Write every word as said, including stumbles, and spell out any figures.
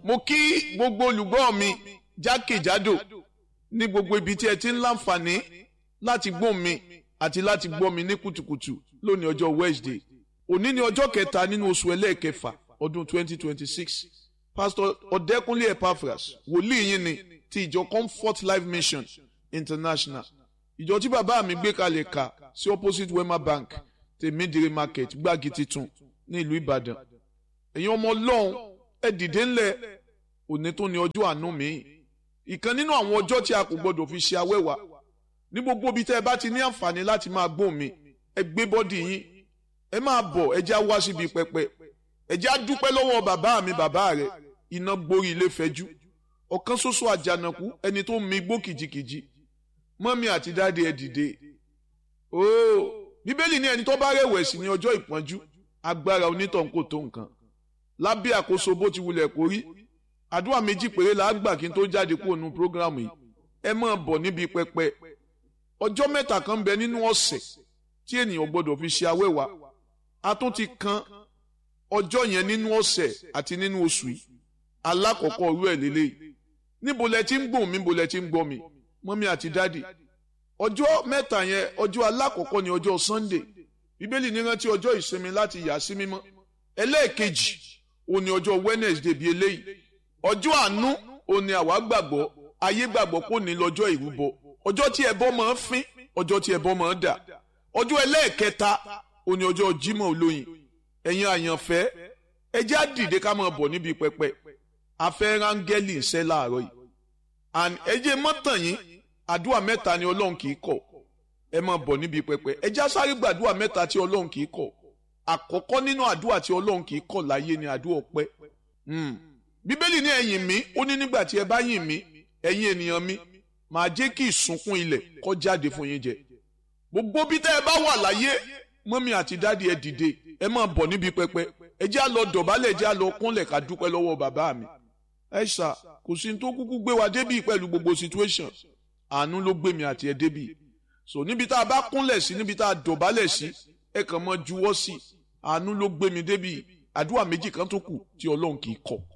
mo kí gbogbo olùgbọ́ mi jákèjádò ní gbogbo ibi tí ẹ ti ń láǹfààní láti gbọ́ mi àti láti gbọ́ mi ní kùtùkùtù lónìí ọjọ́ Wednesday. Òní ni ọjọ́ kẹta nínú oṣù ẹlẹ́ẹ̀kẹfà ọdún twenty twenty-six. Pastor Ọ̀dẹ́kúnlé Epaphras wòlíì yín ni ti ìjọ Comfort Life Mission International. Ìjọ tí bàbá mi gbé kalẹ̀ kà sí opposite Wema Bank tèmídìrí market gbági titun ní ìlú Ìbàdàn. Ẹ̀yin ọmọ Ọlọ́run ẹ dìde ńlẹ̀, òní tó ní ọjọ́ àánú mi. Ìkan nínú àwọn ọjọ́ tí a kò gbọdọ̀ fi ṣe awẹ́wà. Ní gbogbo ibi tẹ́ ẹ bá ti ní àǹfààní láti máa gbóhùn mi, ẹ gbé bọ́dì yín, ẹ máa bọ̀, ẹ já wá síbi pẹpẹ, ẹ já dúpẹ́ lọ́wọ́ bàbá mi bàbá rẹ̀, iná gborí ilé fẹ́jú. Ọ̀kan ṣoṣo àjànàkú ẹni tó mi gbó kìjikìji. Mọ́mí àti dáadé ẹ dìde. Ooo, Bíbélì ní ẹni tó bá rẹ̀wẹ̀sì ní ọjọ́ ìpọ́njú, agbára onítọ̀hún kò tó nǹkan. Lábẹ́ àkóso bó ti wulẹ̀ kó rí, àdúrà méjì péré la gbà kí n tó jáde kúrò nínú prógrámù yìí. Ẹ máa bọ̀ níbi pẹpẹ. Ọjọ́ mẹ́ta kan bẹ nínú ọ̀sẹ̀ tí ènìyàn gbọdọ̀ fi ṣe awẹ́wà. A tún ti kan ọjọ́ yẹn nínú ọ̀sẹ̀ àti nínú oṣù yìí. Alákọ̀ọ́kọ́ orú ẹ̀ lélẹ́yìí. Níbo lẹ ti ń gbọ́ mi, níbo lẹ ti ń gbọ́ mi, mọ́mí àti dádì. Ọjọ́ mẹ́ta yẹn, ọjọ́ alákọ̀ọ́kọ́ ni ọjọ́ Sunday. Bíbélì ní rántí ọjọ́ ìsinmi láti yà sí mímọ́. Ẹlẹ́ẹ̀kejì òní ọjọ́ Wednesday bíi eléyìí. Ọjọ́ àánú òní àwa gbàgbọ́, ayé gbàgbọ́ kò ní lọ́jọ́ ìrúbọ. Ọjọ́ tí ẹbọ máa ń fín, ọjọ́ tí ẹbọ máa ń dà. Ọjọ́ ẹlẹ́ẹ̀kẹta òní ọjọ́ Jímọ̀ olóyin. Ẹ̀yin àyànfẹ́, ẹ jẹ́ á dìde ká máa bọ̀ níbi pẹpẹ. A fẹ́ rángẹ́lì ńṣẹ́ láàárọ̀ yìí. And ẹ jẹ́ mọ́tàn yín, àdúrà mẹ́ta ni Ọlọ́run kì í kọ̀. Ẹ máa bọ̀ níbi pẹpẹ. Ẹ jẹ́ á sáré gbàdúrà mẹ́ta tí Ọlọ́run kì í kọ̀. Àkọ́kọ́ nínú àdúrà tí Ọlọ́run kì í kọ̀ láyé ni àdúrà ọpẹ́. Hmm. Bíbélì ní ẹ yìn mí, ó ní nígbà tí ẹ bá yìn mí, ẹ̀yin ènìyàn mi, màá jẹ́ kí ìsunkún ilẹ̀ kó jáde fún yín jẹ. Gbogbo bí tẹ́ ẹ bá wà láyé, mọ́mí àti dádì ẹ dìde, ẹ máa bọ̀ níbi pẹpẹ. Ẹ jẹ́ á lọ dọ̀bálẹ̀, ẹ jẹ́ á lọ kúnlẹ̀ ká dúpẹ́ lọ́wọ́ bàbá mi. Ẹ ṣá, kò sí ní tó kúkú gbé wa débì pẹ̀lú gbogbo situation. Àánú ló gbé mi àti ẹ débì. So níbi tá a bá kúnlẹ̀ sí, níbi tá a dọ̀bálẹ̀ sí, ẹ kàn mọ́ juwọ́ sí. Àánú ló gbé mi débì. Àdúrà méjì kan tó kù tí Ọlọ́run kì í kọ̀.